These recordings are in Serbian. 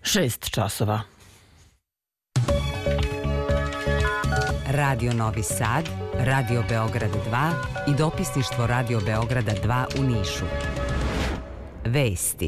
6 časova. Radio Novi Sad, Radio Beograd 2 i dopisništvo Radio Beograda 2 u Nišu. Vesti.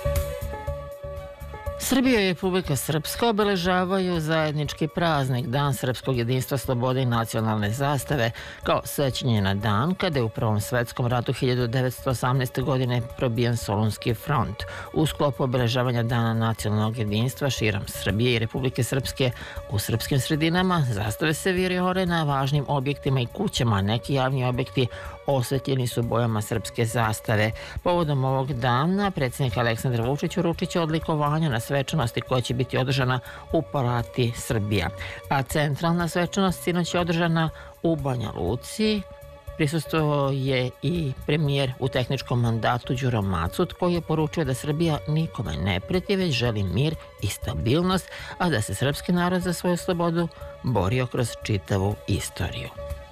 Srbija i Republika Srpska obeležavaju zajednički praznik Dan srpskog jedinstva, slobode i nacionalne zastave kao sećanje na dan kada je u Prvom svetskom ratu 1918. godine probijen Solunski front. U sklopu obeležavanja Dana nacionalnog jedinstva širom Srbije i Republike Srpske u srpskim sredinama zastave se vijore na važnim objektima i kućama, a neki javni objekti osvetljeni su bojama srpske zastave. Povodom ovog dana predsjednik Aleksandar Vučić uručit će odlikovanja na svečanosti koja će biti održana u Palati Srbija. A centralna svečanost sinoć je održana u Banja Luci. Prisustvovao je i premijer u tehničkom mandatu Đuro Macut, koji je poručio da Srbija nikome ne preti, već želi mir i stabilnost, a da se srpski narod za svoju slobodu borio kroz čitavu istoriju.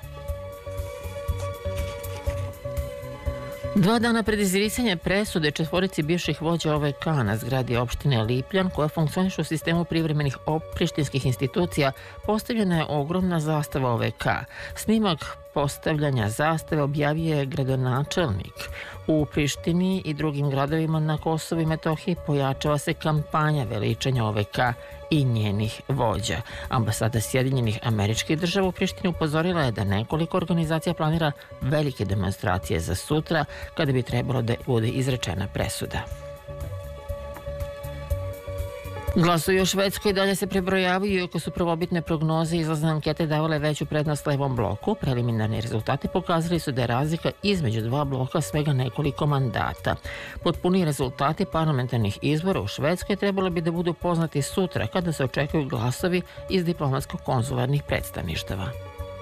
2 dana pred izricanje presude četvorici bivših vođa OVK na zgradi opštine Lipljan, koja funkcioniše u sistemu privremenih prištinskih institucija, postavljena je ogromna zastava OVK. Snimak postavljanja zastave objavio je gradonačelnik. U Prištini i drugim gradovima na Kosovu i Metohiji pojačava se kampanja veličanja OVK i njenih vođa. Ambasada Sjedinjenih Američkih Država u Prištini upozorila je da nekoliko organizacija planira velike demonstracije za sutra kada bi trebalo da bude izrečena presuda. Glasovi u Švedskoj dalje se prebrojavaju, iako su prvobitne prognoze i izlazne ankete davale veću prednost levom bloku. Preliminarni rezultati pokazali su da je razlika između dva bloka svega nekoliko mandata. Potpuni rezultati parlamentarnih izbora u Švedskoj trebalo bi da budu poznati sutra, kada se očekuju glasovi iz diplomatsko-konzularnih predstavništava.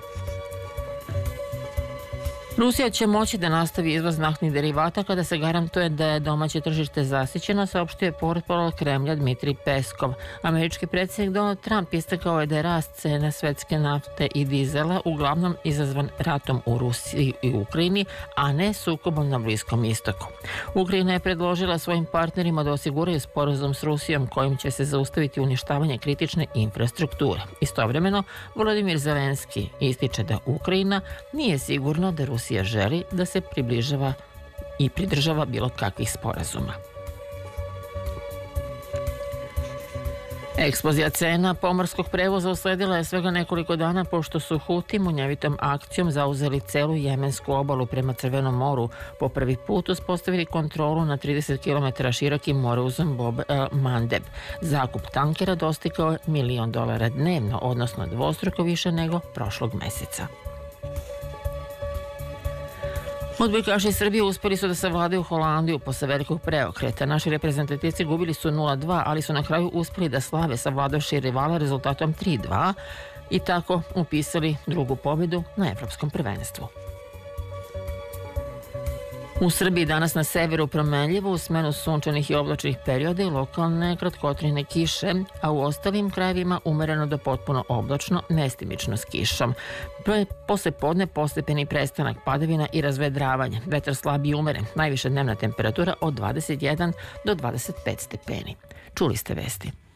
Rusija će moći da nastavi izvoz naftnih derivata kada se garantuje da je domaće tržište zasićeno, saopštio je portparol Kremlja Dmitrij Peskov. Američki predsjednik Donald Trump istakao je da je rast cena svetske nafte i dizela uglavnom izazvan ratom u Rusiji i Ukrajini, a ne sukobom na Bliskom istoku. Ukrajina je predložila svojim partnerima da osiguraju sporazum s Rusijom kojim će se zaustaviti uništavanje kritične infrastrukture. Istovremeno, Volodimir Zelenski ističe da Ukrajina nije sigurno da Rusija želi da se približava i pridržava bilo kakvih sporazuma. Eksplozija cena pomorskog prevoza usledila je svega nekoliko dana pošto su Huti munjevitom akcijom zauzeli celu jemensku obalu prema Crvenom moru. Po prvi put uspostavili kontrolu na 30 km širokim moreuzom Bab el-Mandeb. Zakup tankera dostigao je $1 milion dnevno, odnosno dvostruko više nego prošlog meseca. Odbojkaši Srbije uspeli su da savladaju Holandiju posle velikog preokreta. Naši reprezentativci gubili su 0-2, ali su na kraju uspeli da slave savladavši rivala rezultatom 3-2 i tako upisali drugu pobedu na evropskom prvenstvu. U Srbiji danas na severu promenljivo u smenu sunčanih i oblačnih perioda i lokalne kratkotrajne kiše, a u ostalim krajevima umereno do potpuno oblačno, mestimično s kišom. Posle podne postepeni prestanak padavina i razvedravanje. Vetar slab i umeren, najviša dnevna temperatura od 21 do 25 stepeni. Čuli ste vesti.